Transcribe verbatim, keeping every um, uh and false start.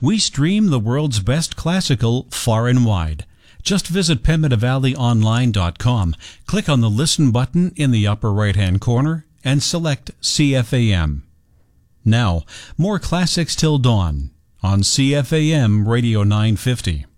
We stream the world's best classical far and wide. Just visit pembina valley online dot com, click on the Listen button in the upper right-hand corner, and select C F A M. Now, more classics till dawn on C F A M Radio nine fifty.